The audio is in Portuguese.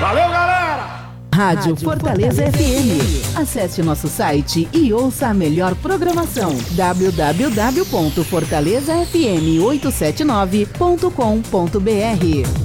Valeu, galera! Rádio Fortaleza FM. Acesse nosso site e ouça a melhor programação. www.fortalezafm879.com.br